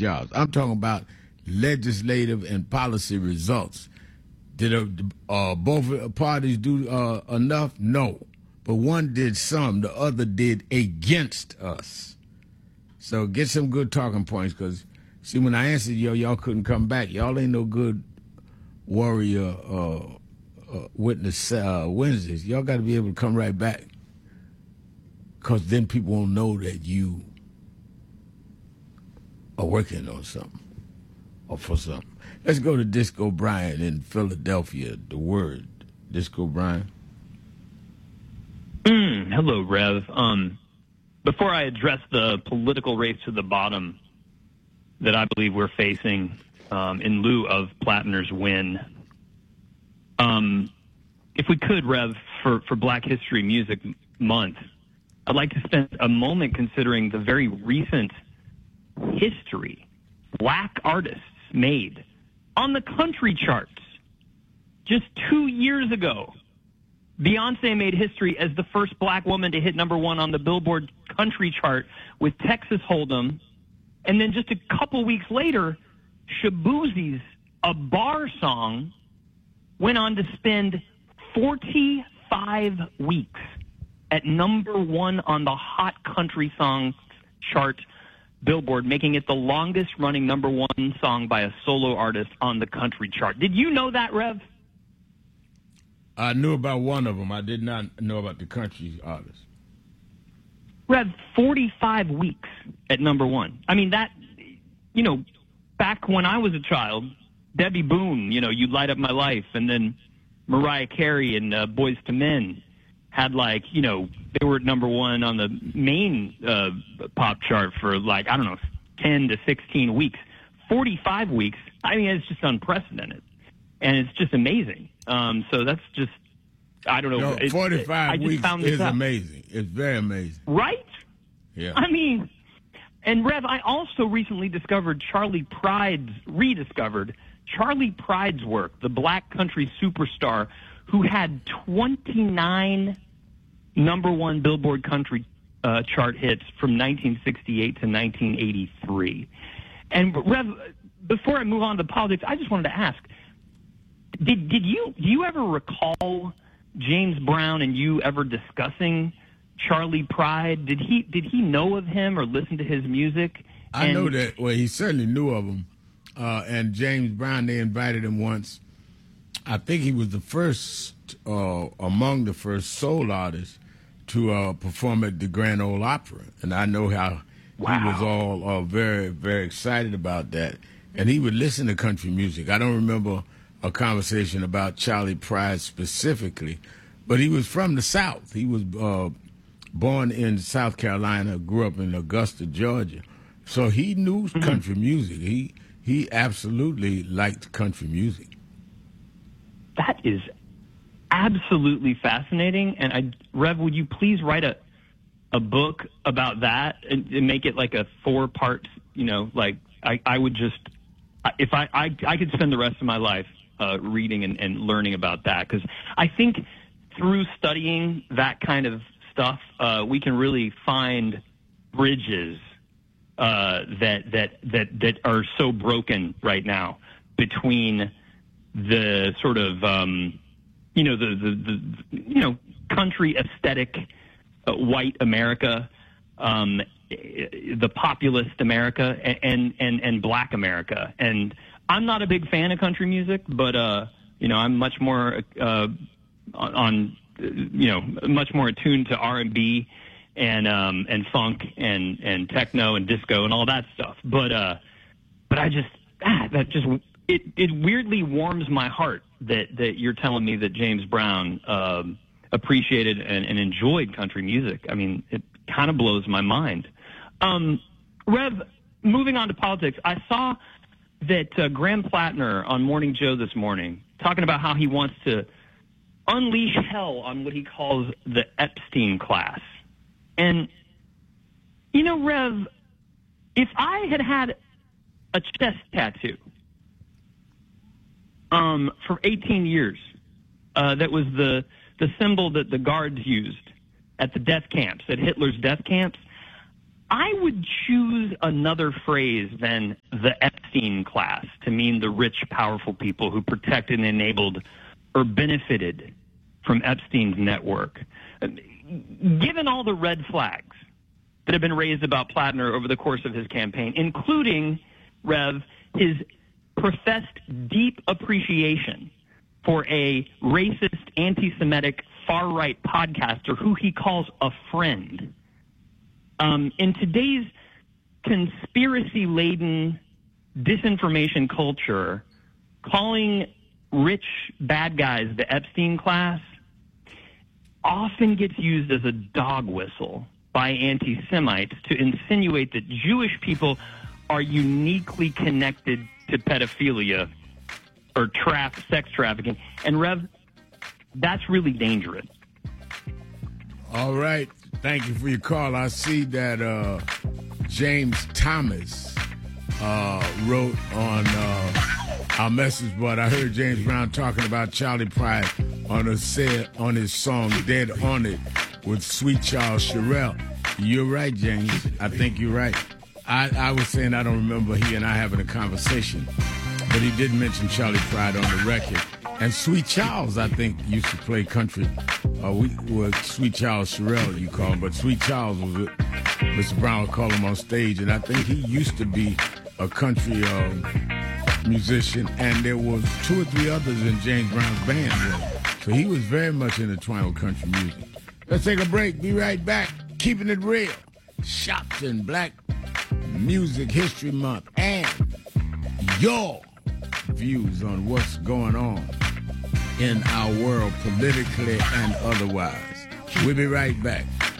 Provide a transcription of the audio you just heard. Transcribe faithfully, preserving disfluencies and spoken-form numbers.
jobs. I'm talking about legislative and policy results. Did uh, both parties do uh, enough? No. But one did some, the other did against us. So get some good talking points, because, see, when I answered y'all, y'all couldn't come back. Y'all ain't no good warrior uh, uh, witness uh, Wednesdays. Y'all got to be able to come right back, because then people won't know that you are working on something or for something. Let's go to Disco Brian in Philadelphia. The word, Disco Brian. Mm, hello, Rev. Um, before I address the political race to the bottom that I believe we're facing um, in lieu of Plattner's win, um, if we could, Rev, for, for Black History Music Month, I'd like to spend a moment considering the very recent history Black artists made on the country charts. Just two years ago, Beyonce made history as the first Black woman to hit number one on the Billboard country chart with Texas Hold'em. And then just a couple weeks later, Shaboozie's A Bar Song went on to spend forty-five weeks at number one on the Hot Country Songs chart Billboard, making it the longest running number one song by a solo artist on the country chart. Did you know that, Rev? I knew about one of them. I did not know about the country artist. Rev, forty-five weeks at number one. I mean, that, you know, back when I was a child, Debbie Boone, you know, You Light Up My Life, and then Mariah Carey and uh, Boys to Men had, like, you know, they were at number one on the main uh, pop chart for, like, I don't know, ten to sixteen weeks. forty-five weeks, I mean, it's just unprecedented. And it's just amazing. Um, so that's just, I don't know. No, it, forty-five it, weeks is out. amazing. It's very amazing. Right? Yeah. I mean, and Rev, I also recently discovered Charlie Pride's, rediscovered Charlie Pride's work, the Black country superstar who had twenty-nine number one Billboard country uh, chart hits from nineteen sixty-eight to nineteen eighty-three. And Rev, before I move on to politics, I just wanted to ask, did did you do you ever recall James Brown and you ever discussing Charlie Pride? Did he did he know of him or listen to his music? I and, know that. Well, he certainly knew of him. Uh, and James Brown, they invited him once. I think he was the first, uh, among the first soul artists to uh, perform at the Grand Ole Opera. And I know how wow. he was all uh, very, very excited about that. And he would listen to country music. I don't remember a conversation about Charlie Pride specifically, but he was from the South. He was uh, born in South Carolina, grew up in Augusta, Georgia. So he knew mm-hmm. country music. He he absolutely liked country music. That is absolutely fascinating. And I, Rev, would you please write a a book about that and, and make it like a four part, you know, like I, I would just, if I, I, I could spend the rest of my life uh, reading and, and learning about that. Because I think through studying that kind of stuff, uh, we can really find bridges uh, that, that, that, that are so broken right now between the sort of, um, you know, the, the, the, you know, country aesthetic, uh, white America, um, the populist America, and, and, and Black America. And I'm not a big fan of country music, but, uh, you know, I'm much more, uh, on, you know, much more attuned to R and B and, um, and funk and, and techno and disco and all that stuff. But, uh, but I just, ah, that just, it, it weirdly warms my heart that, that you're telling me that James Brown, um, appreciated and, and enjoyed country music. I mean, it kind of blows my mind. Um, Rev, moving on to politics, I saw that uh, Graham Plattner on Morning Joe this morning talking about how he wants to unleash hell on what he calls the Epstein class. And, you know, Rev, if I had had a chest tattoo um, for eighteen years, uh, that was the, the symbol that the guards used at the death camps, at Hitler's death camps, I would choose another phrase than the Epstein class to mean the rich, powerful people who protected and enabled or benefited from Epstein's network. Given all the red flags that have been raised about Plattner over the course of his campaign, including, Rev, his professed deep appreciation for a racist, anti-Semitic, far-right podcaster who he calls a friend. Um, in today's conspiracy-laden disinformation culture, calling rich bad guys the Epstein class often gets used as a dog whistle by anti-Semites to insinuate that Jewish people are uniquely connected to pedophilia or traf- sex trafficking. And, Rev, that's really dangerous. All right. Thank you for your call. I see that uh, James Thomas uh, wrote on uh, our message board. I heard James Brown talking about Charlie Pride on, a set, on his song Dead On It with Sweet Charles Sherrill. You're right, James. I think you're right. I, I was saying I don't remember he and I having a conversation, but he did mention Charlie Pride on the record. And Sweet Charles, I think, used to play country. Uh, we was Sweet Charles Sherrill, you call him, but Sweet Charles was Mister Brown would call him on stage, and I think he used to be a country uh, musician, and there was two or three others in James Brown's band. So he was very much intertwined with country music. Let's take a break. Be right back. Keeping it real. Shopton Black Music History Month, and your views on what's going on in our world politically and otherwise. We'll be right back.